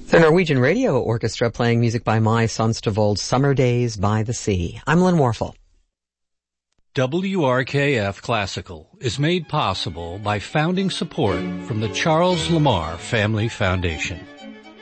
The Norwegian Radio Orchestra playing music by My Sonstavold, Summer Days by the Sea. I'm Lynn Warfel. WRKF Classical is made possible by founding support from the Charles Lamar Family Foundation.